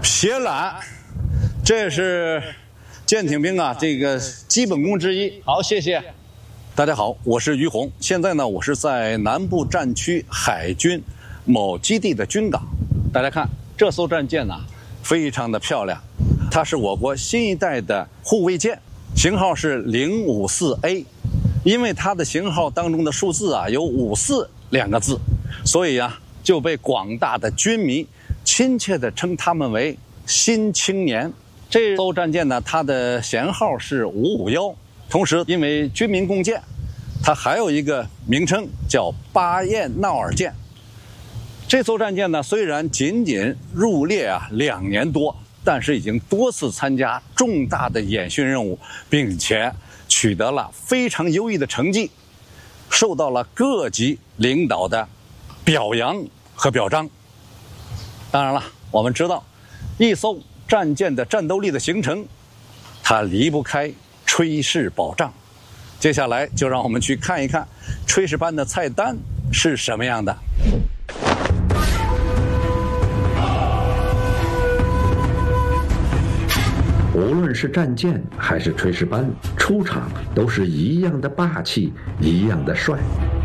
斜缆，这是舰艇兵啊这个基本功之一。好，谢谢。大家好，我是于洪。现在呢，我是在南部战区海军某基地的军港。大家看这艘战舰呢，非常的漂亮，它是我国新一代的护卫舰，型号是054A。因为它的型号当中的数字啊有54两个字，所以啊就被广大的军迷亲切地称它们为新青年。这艘战舰呢，它的舷号是551，同时因为军民共建，它还有一个名称叫巴彦淖尔舰。这艘战舰呢，虽然仅仅入列2年多，但是已经多次参加重大的演训任务，并且取得了非常优异的成绩，受到了各级领导的表扬和表彰。当然了，我们知道一艘战舰的战斗力的形成，它离不开炊事保障。接下来就让我们去看一看炊事班的菜单是什么样的。 无论是战舰还是炊事班，出场都是一样的霸气，一样的帅。